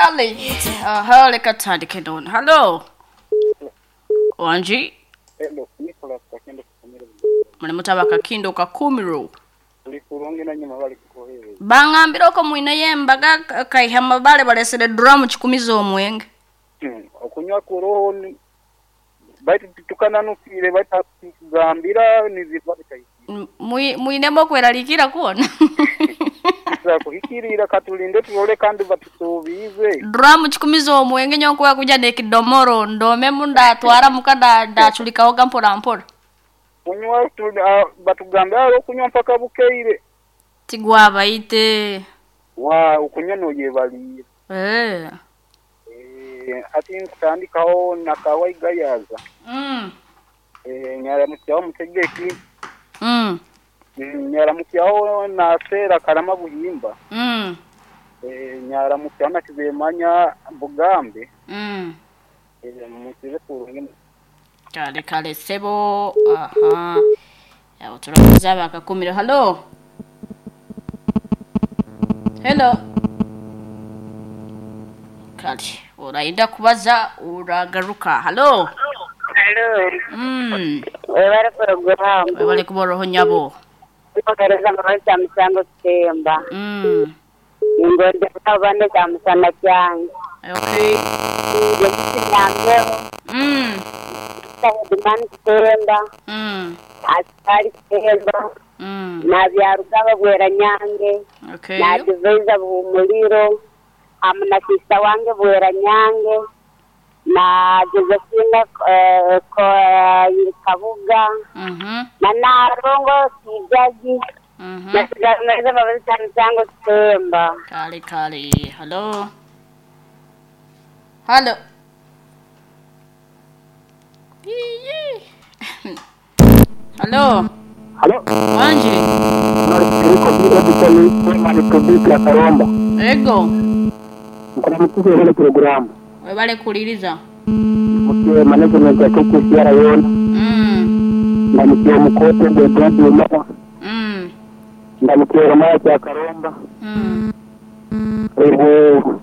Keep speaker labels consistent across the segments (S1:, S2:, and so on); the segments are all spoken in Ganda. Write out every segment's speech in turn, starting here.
S1: Kali. Hali katandi kedon. Hello. Wanji.
S2: Hello, Nicholas Kakindo Kakumiro.
S1: Mune mutaba Kakindo Kakumiro.
S2: Likurungi na nyuma bali kukohera.
S1: Bangambira ko mwine yembaga kayihama bale balesere drum chikumizo omwenge.
S2: Okunywa kuroho ni baiti tukana nufire baita kugambira nizitwa bitayi.
S1: Mwine mokweralikira kuona.
S2: Kuhikirira katulinde tuole kandi batusubize
S1: drum chikumizo omwenge nyonko yakuja nekidomoro ndome munda atwara mukada dachulikaho gampora mpora
S2: kunywa batugambira okunywa mpaka bukeire
S1: tigwa baite
S2: wa okunywa noye bali ati nkutandikaho nakawaiga yaza nyara mutyaho mutegeki nyara mutyaho na sera karama buhimba nyara mutyaho na kizemanya bugambe mutize kurungi
S1: kale sebo aha yabo turakuza bakakumira hello kali uraida kubaza uragaruka hello
S3: webale program
S1: webale kuboroho nyabo
S3: ipagereza mwanza msango temba ngonde abane kamsana cyane
S1: okay
S3: yambo Sahaduman temba asari temba na byarugaba bwera nyange
S1: okay
S3: na diveza bumuliro amna kisa wange bwera nyange na Josephine ko Kabuga na Narongo Kijaji na tuganiriza babiri cyangwa Temba
S1: kale hello hello Wanji
S2: niko bila bitali mali produce ya Karomba
S1: ego
S2: kuna mtu ile program
S1: webale kuliriza
S2: mtu management ya KCR yona na mtu mkote de radio mapa na mtu rama ya Karomba ego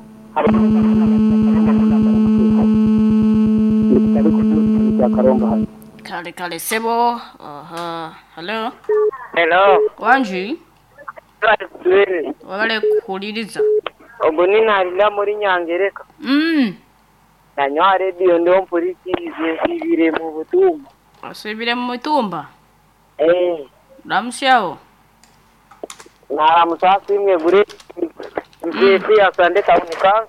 S2: Karomba
S1: kale sebo hello Wanji wabale kuliriza
S3: Ogoni narila muri nyangereka nanywa radio ndo mpurikize sibire mu butumba
S1: asibire mu butumba ramsyao
S3: nara musasi mwe gure mpesi asande taunika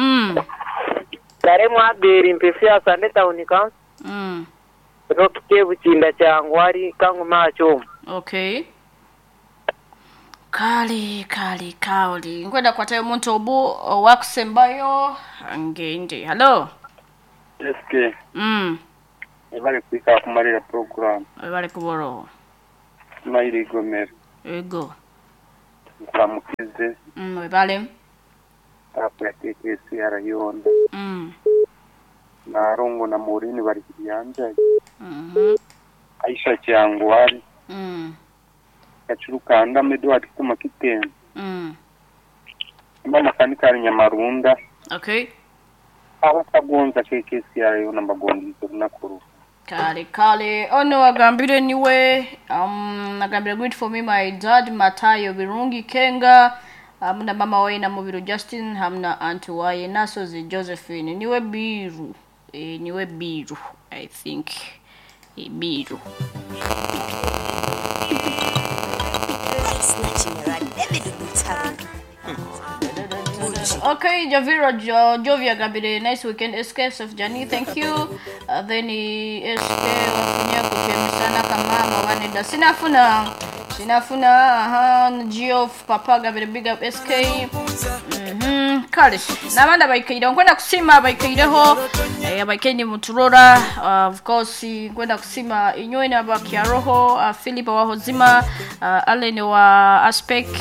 S3: dare mwa beri mpesi asande taunika rokite buchinda cyangwari kangu macho
S1: okay kali ngwenda kwatayo umuntu obu wakusembayo ngende hello
S2: SK ebale kwika kumalira program
S1: ebale kuboro
S2: mairi gomer
S1: ego
S2: kuramukize
S1: ebale
S2: apete KCR yonda Narongo na Morini bari kiyanja Aisha cyangwari Kachurukanda Medward kuma kitendo mama kanika Nyamarunda
S1: okay
S2: aho kagonza KCR yona mbagongizo nakuru
S1: kale ono agambire niwe agambire great for me my dad Matayo Birungi Kenga hamna mama wae na Mubiru Justin hamna auntie wae naso zi Josephine niwe biru I think biru okay Javira Jovia Gabire nice weekend SK of Jani thank you then SK wafunya kuchemsana kama mawanida sinafuna Geoff Papa Gabire big up SK kale nabanda bayikaira kwenda kusima bayikaireho abakendi muturora of course kwenda kusima inywe na bakiaroho Philip wa Hozima Allen wa Aspect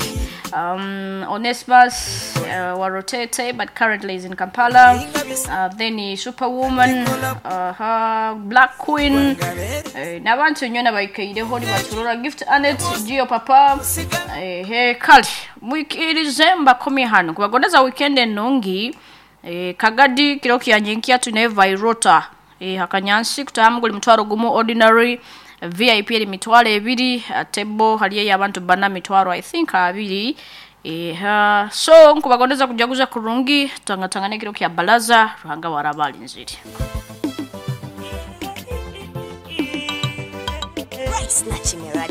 S1: Onesmus Warotete but currently is in Kampala then Superwoman Black Queen nabantu nyona bayikaire holi baturora Gift Anet Gio Papa kali mwikirize mbakomye hano kubagondeza weekend nongi Kagadi kilo kiyanyenkia tune Vairota hakanyansi kutamuguli mtwaro gumu ordinary VIP eri mitwalo 2 tebo haliye y'abantu bana mitwaro I think 2 so nkubagondeza kujaguza kurungi tangatangane kilo kya balaza ruhanga warabali nziri
S4: Snatching